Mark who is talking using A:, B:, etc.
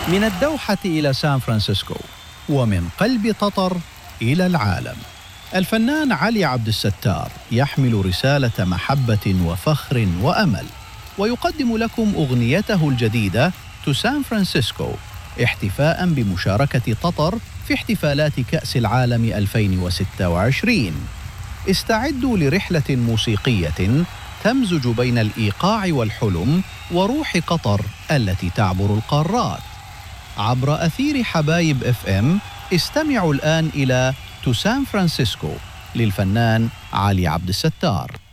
A: من الدوحة إلى سان فرانسيسكو، ومن قلب قطر إلى العالم. الفنان علي عبد الستار يحمل رسالة محبة وفخر وأمل، ويقدم لكم أغنيته الجديدة تو سان فرانسيسكو احتفاء بمشاركة قطر في احتفالات كأس العالم 2026. استعدوا لرحلة موسيقية تمزج بين الإيقاع والحلم وروح قطر التي تعبر القارات. عبر أثير حبايب FM استمعوا الآن إلى تو سان فرانسيسكو للفنان علي عبد الستار.